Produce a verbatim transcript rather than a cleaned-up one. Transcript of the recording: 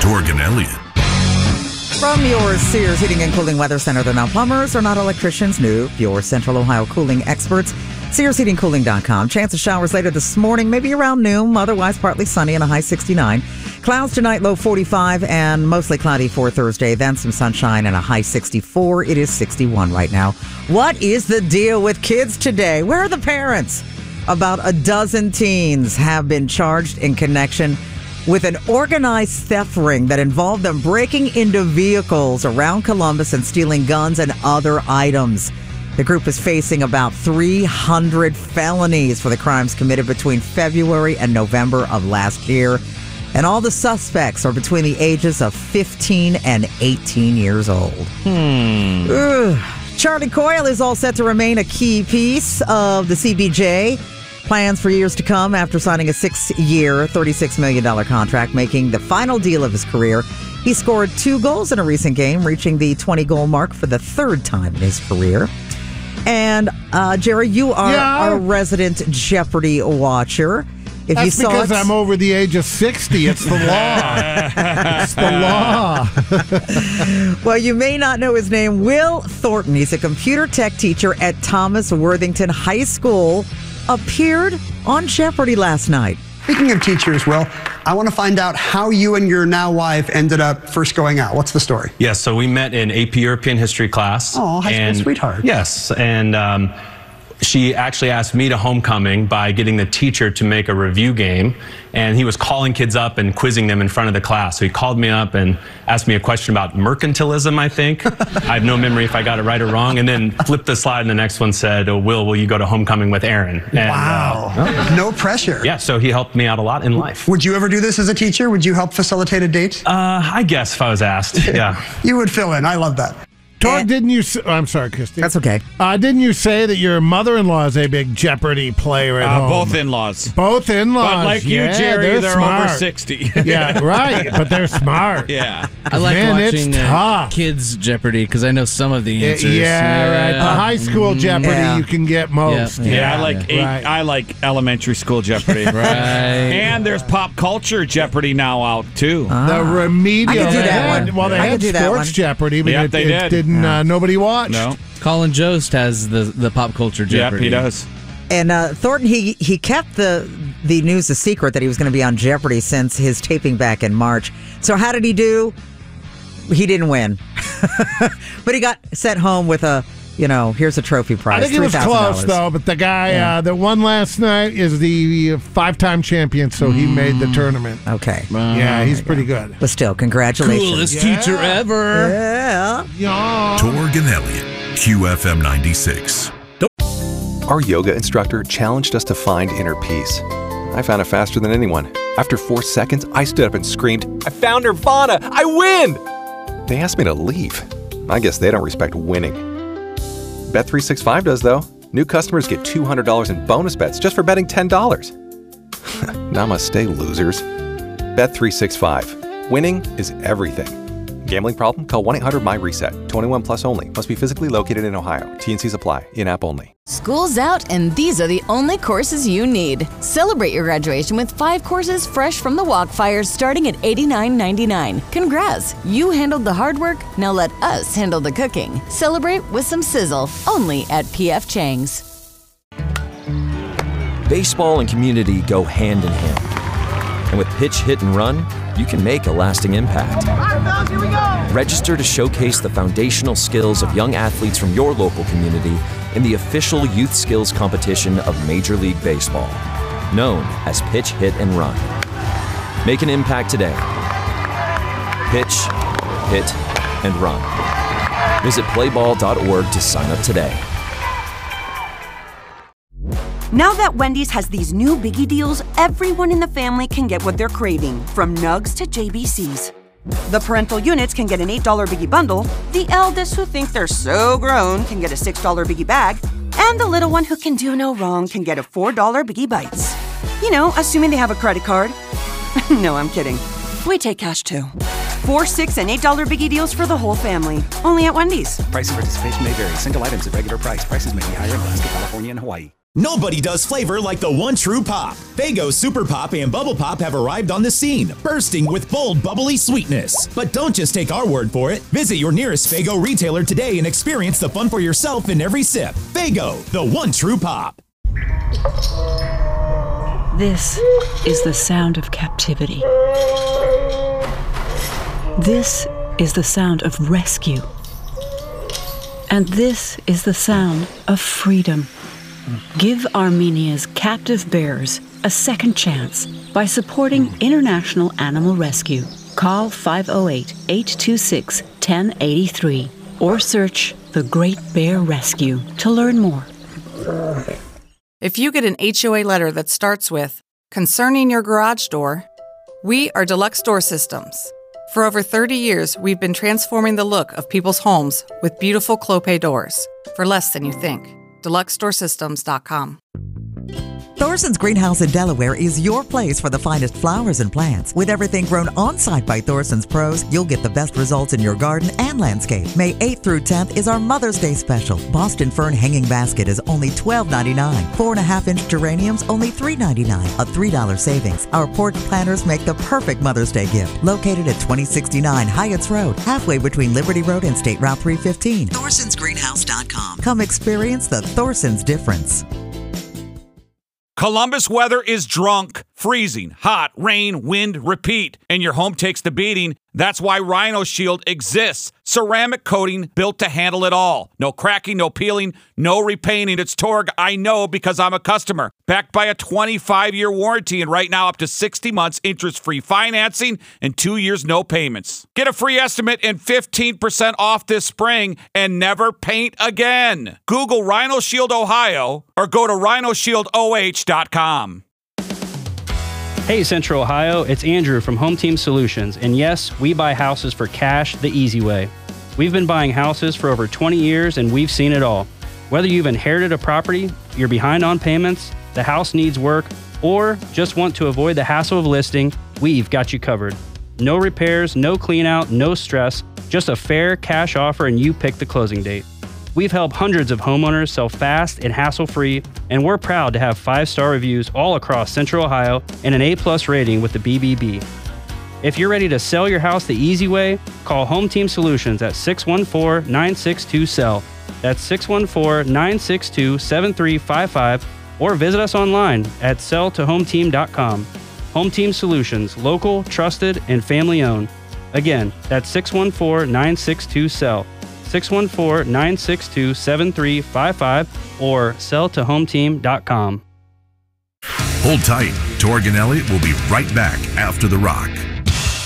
Torg and Elliott. From your Sears Heating and Cooling Weather Center, they're not plumbers or not electricians. New, your Central Ohio cooling experts. Sears Heating Cooling dot com. Chance of showers later this morning, maybe around noon. Otherwise, partly sunny and a high sixty-nine. Clouds tonight, low forty-five, and mostly cloudy for Thursday. Then some sunshine and a high sixty-four. It is sixty-one right now. What is the deal with kids today? Where are the parents? About a dozen teens have been charged in connection with an organized theft ring that involved them breaking into vehicles around Columbus and stealing guns and other items. The group is facing about three hundred felonies for the crimes committed between February and November of last year. And all the suspects are between the ages of fifteen and eighteen years old. Hmm. Ugh. Charlie Coyle is all set to remain a key piece of the C B J. Plans for years to come after signing a six-year, thirty-six million dollars contract, making the final deal of his career. He scored two goals in a recent game, reaching the twenty-goal mark for the third time in his career. And, uh, Jerry, you are Yeah. a resident Jeopardy watcher. If That's you saw because it, I'm over the age of sixty. It's the law. It's the law. Well, you may not know his name. Will Thornton. He's a computer tech teacher at Thomas Worthington High School. Appeared on Jeopardy last night. Speaking of teachers, Will, I want to find out how you and your now wife ended up first going out. What's the story? Yes, so we met in A P European History class. Oh, high school and, sweetheart. Yes, and um, she actually asked me to homecoming by getting the teacher to make a review game, and he was calling kids up and quizzing them in front of the class. So he called me up and asked me a question about mercantilism, I think. I have no memory if I got it right or wrong, and then flipped the slide, and the next one said, oh, Will, will you go to homecoming with Aaron? And, wow. Uh, no pressure. Yeah, so he helped me out a lot in life. Would you ever do this as a teacher? Would you help facilitate a date? Uh, I guess if I was asked, yeah. You would fill in. I love that. Torg, didn't you say, oh, I'm sorry, Christy. That's okay. Uh, didn't you say that your mother-in-law is a big Jeopardy player at Uh, home? both in-laws. Both in-laws. But like you, yeah, Jerry, they're, they're smart. over sixty. Yeah, right. But they're smart. Yeah. I like Man, watching it's uh, tough. kids Jeopardy because I know some of the Yeah, answers. yeah, right. The high school Jeopardy Yeah. you can get most. Yeah. Yeah, I like eight, right. I like elementary school Jeopardy. Right. And there's pop culture Jeopardy now out too. The remedial. I could do they that had- one. Well, they I had could do that sports one. Jeopardy, but Yep, it, they it did. didn't. Uh, nobody watched. No. Colin Jost has the, the pop culture Yep, Jeopardy. he does. And uh, Thornton, he he kept the the news a secret that he was going to be on Jeopardy since his taping back in March. So how did he do? He didn't win, but he got sent home with a, you know, here's a trophy prize. I think it was three thousand dollars. close though. But the guy Yeah. uh, that won last night is the five-time champion, so he made the tournament. Okay, Yeah, he's pretty good. but still, congratulations. Coolest Yeah. teacher ever. Yeah. Yeah. Torg and Elliott, Q F M ninety-six. Our yoga instructor challenged us to find inner peace. I found it faster than anyone. After four seconds, I stood up and screamed, I found Nirvana! I win! They asked me to leave. I guess they don't respect winning. Bet three sixty-five does, though. New customers get two hundred dollars in bonus bets just for betting ten dollars. Namaste, losers. Bet three sixty-five. Winning is everything. Gambling problem? Call one eight hundred my reset. twenty-one plus only. Must be physically located in Ohio. T and Cs apply. In-app only. School's out, and these are the only courses you need. Celebrate your graduation with five courses fresh from the Walkfires starting at eighty-nine ninety-nine. Congrats! You handled the hard work, now let us handle the cooking. Celebrate with some sizzle, only at P F Chang's. Baseball and community go hand in hand. And with Pitch, Hit, and Run, you can make a lasting impact. Register to showcase the foundational skills of young athletes from your local community in the official youth skills competition of Major League Baseball, known as Pitch, Hit, and Run. Make an impact today. Pitch, Hit, and Run. Visit play ball dot org to sign up today. Now that Wendy's has these new biggie deals, everyone in the family can get what they're craving, from nugs to J B Cs. The parental units can get an eight dollar biggie bundle, the eldest who think they're so grown can get a six dollar biggie bag, and the little one who can do no wrong can get a four dollar biggie bites. You know, assuming they have a credit card. No, I'm kidding. We take cash too. Four, six, and eight dollar biggie deals for the whole family. Only at Wendy's. Price and participation may vary. Single items at regular price. Prices may be higher in Alaska, California, and Hawaii. Nobody does flavor like the one true pop. Faygo Super Pop and Bubble Pop have arrived on the scene, bursting with bold, bubbly sweetness. But don't just take our word for it. Visit your nearest Faygo retailer today and experience the fun for yourself in every sip. Faygo, the one true pop. This is the sound of captivity. This is the sound of rescue. And this is the sound of freedom. Give Armenia's captive bears a second chance by supporting International Animal Rescue. Call five oh eight, eight two six, one oh eight three or search The Great Bear Rescue to learn more. If you get an H O A letter that starts with, "Concerning your garage door," we are Deluxe Door Systems. For over thirty years, we've been transforming the look of people's homes with beautiful Clopay doors for less than you think. Deluxe Door Systems dot com. Thorson's Greenhouse in Delaware is your place for the finest flowers and plants. With everything grown on-site by Thorson's pros, you'll get the best results in your garden and landscape. May eighth through tenth is our Mother's Day special. Boston Fern Hanging Basket is only twelve ninety-nine. Four and a half inch geraniums, only three ninety-nine, a three dollar savings. Our porch planters make the perfect Mother's Day gift. Located at twenty sixty-nine Hyatts Road, halfway between Liberty Road and State Route three fifteen. Thorsons Greenhouse dot com. Come experience the Thorson's difference. Columbus weather is drunk, freezing, hot, rain, wind, repeat, and your home takes the beating. That's why Rhino Shield exists. Ceramic coating built to handle it all. No cracking, no peeling, no repainting. It's Torg, I know because I'm a customer. Backed by a twenty-five year warranty and right now up to sixty months interest-free financing and two years no payments. Get a free estimate and fifteen percent off this spring and never paint again. Google Rhino Shield Ohio or go to rhino shield o h dot com. Hey Central Ohio, it's Andrew from Home Team Solutions, and yes, we buy houses for cash the easy way. We've been buying houses for over twenty years and we've seen it all. Whether you've inherited a property, you're behind on payments, the house needs work, or just want to avoid the hassle of listing, we've got you covered. No repairs, no clean out, no stress, just a fair cash offer and you pick the closing date. We've helped hundreds of homeowners sell fast and hassle-free, and we're proud to have five-star reviews all across Central Ohio and an A plus rating with the B B B. If you're ready to sell your house the easy way, call Home Team Solutions at six one four, nine six two, S E L L. That's six one four, nine six two, seven three five five, or visit us online at sell to home team dot com. Home Team Solutions, local, trusted, and family-owned. Again, that's six one four, nine six two, S E L L. six one four, nine six two, seven three five five or sell to home team dot com. Hold tight. Torg and Elliott will be right back after the rock.